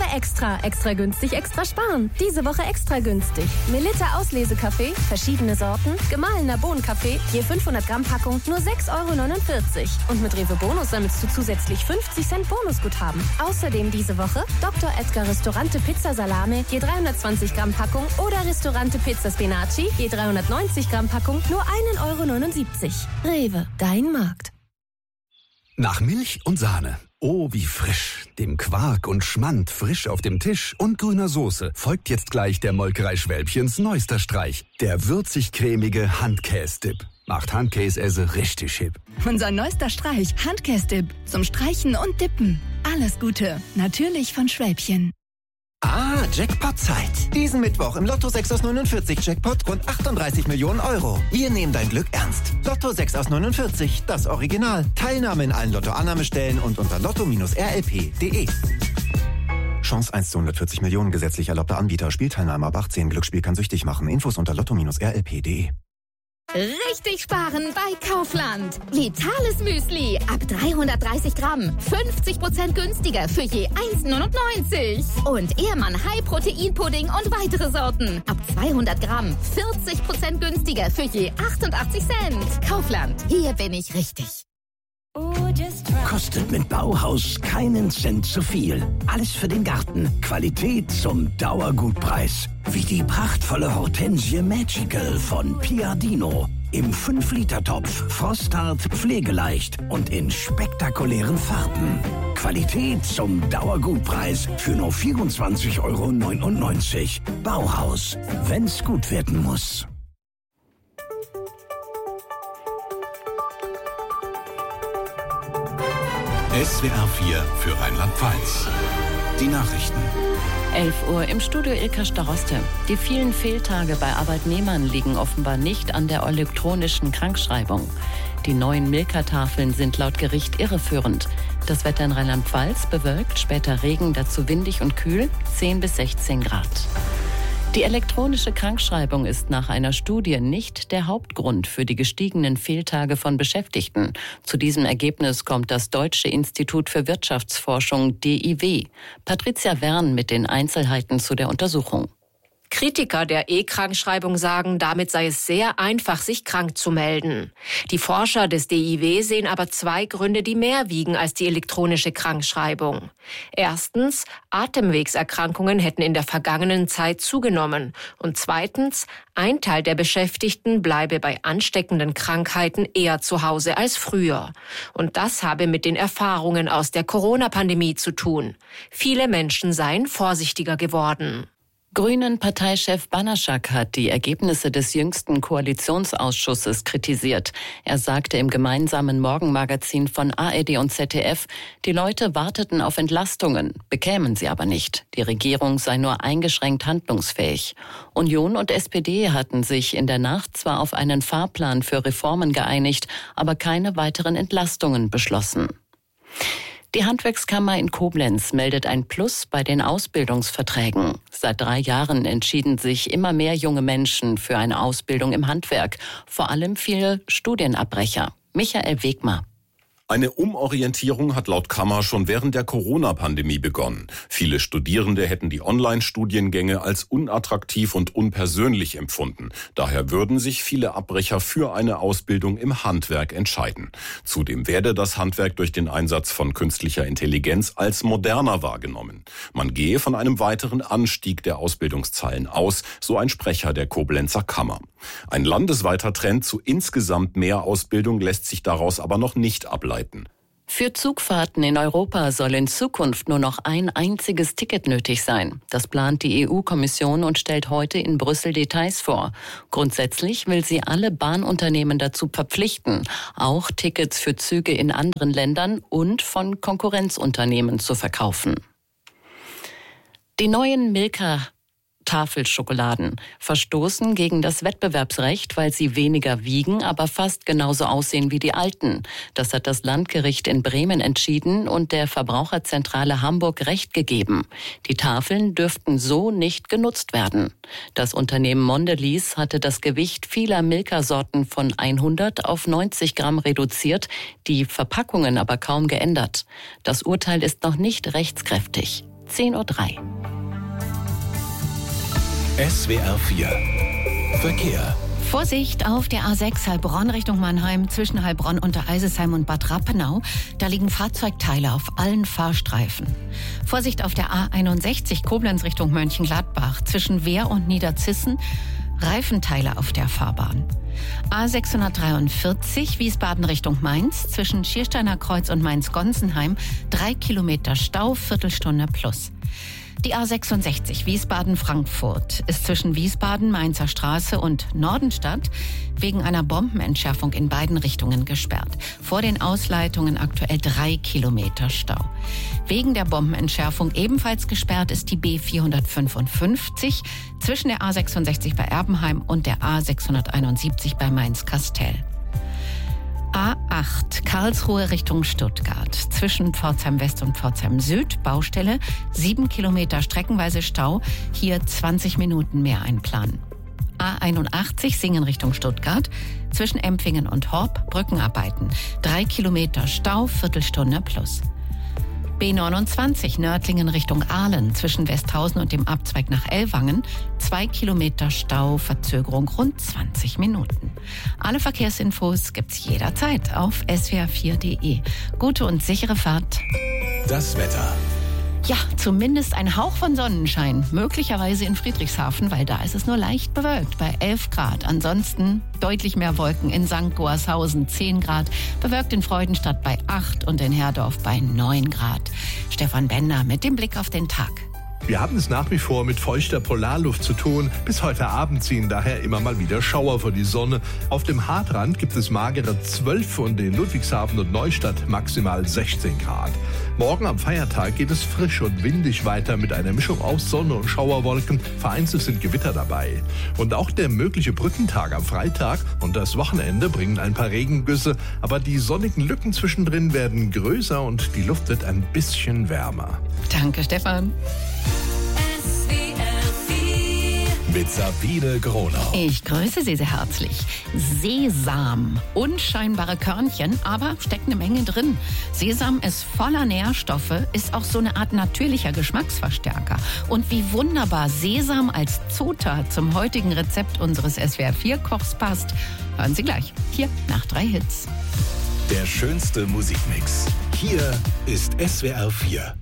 Extra. Extra günstig, extra sparen. Diese Woche extra günstig. Melitta Auslesekaffee, verschiedene Sorten, gemahlener Bohnenkaffee, je 500 Gramm Packung, nur 6,49 €. Und mit Rewe Bonus sammelst du zusätzlich 50 Cent Bonusguthaben. Außerdem diese Woche Dr. Edgar Ristorante Pizza Salame, je 320 Gramm Packung oder Ristorante Pizza Spinaci, je 390 Gramm Packung, nur 1,79 €. Rewe, dein Markt. Nach Milch und Sahne. Oh, wie frisch. Dem Quark und Schmand frisch auf dem Tisch und grüner Soße folgt jetzt gleich der Molkerei Schwälbchens neuester Streich. Der würzig-cremige Handkäse-Dip. Macht Handkäse richtig hip. Unser neuester Streich, Handkäse-Dip. Zum Streichen und Dippen. Alles Gute. Natürlich von Schwälbchen. Ah, Jackpot-Zeit. Diesen Mittwoch im Lotto 6 aus 49 Jackpot rund 38 Millionen €. Wir nehmen dein Glück ernst. Lotto 6 aus 49, das Original. Teilnahme in allen Lotto-Annahmestellen und unter lotto-rlp.de. Chance 1 zu 140 Millionen, gesetzlich erlaubter Anbieter. Spielteilnahme ab 18. Glücksspiel kann süchtig machen. Infos unter lotto-rlp.de. Richtig sparen bei Kaufland. Vitales Müsli ab 330 Gramm. 50% günstiger für je 1,99 €. Und Ehrmann High Protein Pudding und weitere Sorten. Ab 200 Gramm. 40% günstiger für je 88 Cent. Kaufland. Hier bin ich richtig. Kostet mit Bauhaus keinen Cent zu viel. Alles für den Garten. Qualität zum Dauergutpreis. Wie die prachtvolle Hortensie Magical von Piadino. Im 5-Liter-Topf, frosthart, pflegeleicht und in spektakulären Farben. Qualität zum Dauergutpreis für nur 24,99 € Bauhaus, wenn's gut werden muss. SWR 4 für Rheinland-Pfalz. Die Nachrichten. 11 Uhr im Studio Ilka Staroste. Die vielen Fehltage bei Arbeitnehmern liegen offenbar nicht an der elektronischen Krankschreibung. Die neuen Milka-Tafeln sind laut Gericht irreführend. Das Wetter in Rheinland-Pfalz bewölkt, später Regen, dazu windig und kühl, 10 bis 16 Grad. Die elektronische Krankschreibung ist nach einer Studie nicht der Hauptgrund für die gestiegenen Fehltage von Beschäftigten. Zu diesem Ergebnis kommt das Deutsche Institut für Wirtschaftsforschung DIW. Patricia Wern mit den Einzelheiten zu der Untersuchung. Kritiker der E-Krankschreibung sagen, damit sei es sehr einfach, sich krank zu melden. Die Forscher des DIW sehen aber 2 Gründe, die mehr wiegen als die elektronische Krankschreibung. Erstens, Atemwegserkrankungen hätten in der vergangenen Zeit zugenommen. Und zweitens, ein Teil der Beschäftigten bleibe bei ansteckenden Krankheiten eher zu Hause als früher. Und das habe mit den Erfahrungen aus der Corona-Pandemie zu tun. Viele Menschen seien vorsichtiger geworden. Grünen-Parteichef Banaschak hat die Ergebnisse des jüngsten Koalitionsausschusses kritisiert. Er sagte im gemeinsamen Morgenmagazin von ARD und ZDF, die Leute warteten auf Entlastungen, bekämen sie aber nicht. Die Regierung sei nur eingeschränkt handlungsfähig. Union und SPD hatten sich in der Nacht zwar auf einen Fahrplan für Reformen geeinigt, aber keine weiteren Entlastungen beschlossen. Die Handwerkskammer in Koblenz meldet ein Plus bei den Ausbildungsverträgen. Seit 3 Jahren entschieden sich immer mehr junge Menschen für eine Ausbildung im Handwerk, vor allem viele Studienabbrecher. Michael Wegmer. Eine Umorientierung hat laut Kammer schon während der Corona-Pandemie begonnen. Viele Studierende hätten die Online-Studiengänge als unattraktiv und unpersönlich empfunden. Daher würden sich viele Abbrecher für eine Ausbildung im Handwerk entscheiden. Zudem werde das Handwerk durch den Einsatz von künstlicher Intelligenz als moderner wahrgenommen. Man gehe von einem weiteren Anstieg der Ausbildungszahlen aus, so ein Sprecher der Koblenzer Kammer. Ein landesweiter Trend zu insgesamt mehr Ausbildung lässt sich daraus aber noch nicht ableiten. Für Zugfahrten in Europa soll in Zukunft nur noch ein einziges Ticket nötig sein. Das plant die EU-Kommission und stellt heute in Brüssel Details vor. Grundsätzlich will sie alle Bahnunternehmen dazu verpflichten, auch Tickets für Züge in anderen Ländern und von Konkurrenzunternehmen zu verkaufen. Die neuen Milka-Tafelschokoladen verstoßen gegen das Wettbewerbsrecht, weil sie weniger wiegen, aber fast genauso aussehen wie die alten. Das hat das Landgericht in Bremen entschieden und der Verbraucherzentrale Hamburg Recht gegeben. Die Tafeln dürften so nicht genutzt werden. Das Unternehmen Mondelez hatte das Gewicht vieler Milka-Sorten von 100 auf 90 Gramm reduziert, die Verpackungen aber kaum geändert. Das Urteil ist noch nicht rechtskräftig. 10:03 Uhr. SWR 4 Verkehr. Vorsicht auf der A6 Heilbronn Richtung Mannheim zwischen Heilbronn, Untereisesheim und Bad Rappenau. Da liegen Fahrzeugteile auf allen Fahrstreifen. Vorsicht auf der A61 Koblenz Richtung Mönchengladbach zwischen Wehr und Niederzissen. Reifenteile auf der Fahrbahn. A643 Wiesbaden Richtung Mainz zwischen Schiersteiner Kreuz und Mainz-Gonsenheim 3 Kilometer Stau, Viertelstunde plus. Die A66 Wiesbaden-Frankfurt ist zwischen Wiesbaden, Mainzer Straße und Nordenstadt wegen einer Bombenentschärfung in beiden Richtungen gesperrt. Vor den Ausleitungen aktuell 3 Kilometer Stau. Wegen der Bombenentschärfung ebenfalls gesperrt ist die B455 zwischen der A66 bei Erbenheim und der A671 bei Mainz-Kastel. A8 Karlsruhe Richtung Stuttgart. Zwischen Pforzheim West und Pforzheim Süd Baustelle, 7 Kilometer streckenweise Stau, hier 20 Minuten mehr einplanen. A81 Singen Richtung Stuttgart. Zwischen Empfingen und Horb Brückenarbeiten, 3 Kilometer Stau, Viertelstunde plus. B29 Nördlingen Richtung Aalen zwischen Westhausen und dem Abzweig nach Ellwangen. 2 Kilometer Stau, Verzögerung rund 20 Minuten. Alle Verkehrsinfos gibt's jederzeit auf swr4.de. Gute und sichere Fahrt. Das Wetter. Ja, zumindest ein Hauch von Sonnenschein. Möglicherweise in Friedrichshafen, weil da ist es nur leicht bewölkt bei 11 Grad. Ansonsten deutlich mehr Wolken in St. Goarshausen 10 Grad. Bewölkt in Freudenstadt bei 8 und in Herdorf bei 9 Grad. Stefan Bender mit dem Blick auf den Tag. Wir haben es nach wie vor mit feuchter Polarluft zu tun. Bis heute Abend ziehen daher immer mal wieder Schauer vor die Sonne. Auf dem Hartrand gibt es magere 12 und in Ludwigshafen und Neustadt maximal 16 Grad. Morgen am Feiertag geht es frisch und windig weiter mit einer Mischung aus Sonne und Schauerwolken. Vereinzelt sind Gewitter dabei. Und auch der mögliche Brückentag am Freitag und das Wochenende bringen ein paar Regengüsse. Aber die sonnigen Lücken zwischendrin werden größer und die Luft wird ein bisschen wärmer. Danke, Stefan. Mit Sabine Gronau. Ich grüße Sie sehr herzlich. Sesam. Unscheinbare Körnchen, aber steckt eine Menge drin. Sesam ist voller Nährstoffe, ist auch so eine Art natürlicher Geschmacksverstärker. Und wie wunderbar Sesam als Zutat zum heutigen Rezept unseres SWR4-Kochs passt, hören Sie gleich. Hier nach 3 Hits. Der schönste Musikmix. Hier ist SWR4.